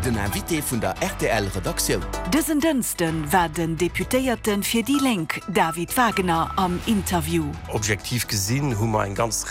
den Invité vun der RTL-Redaktion. Dëssen Dënsten war den Deputéierten fir die Link David Wagner am Interview. Objektiv gesinn hummer ein ganz